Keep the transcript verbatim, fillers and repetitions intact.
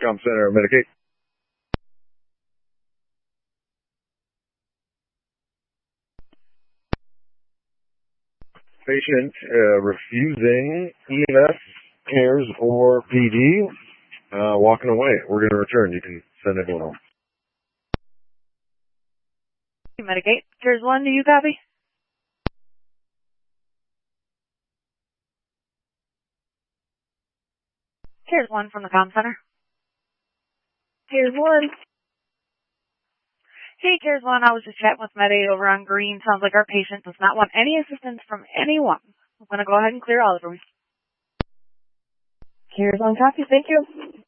Com Center, Medicaid. Patient uh, refusing E M S, CARES, or P D, uh, walking away. We're going to return. You can send it home. Medicaid. CARES one, do you copy? CARES one from the Com Center. CARES one. Hey, CARES one, I was just chatting with Medi over on Green. Sounds like our patient does not want any assistance from anyone. I'm going to go ahead and clear all of them. CARES one copy. Thank you.